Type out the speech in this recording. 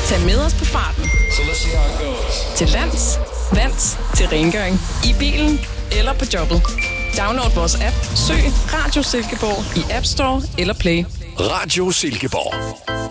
Tag med os på farten. So let's see how it goes. Til lands, vands, til rengøring, i bilen eller på jobbet. Download vores app. Søg Radio Silkeborg i App Store eller Play. Radio Silkeborg.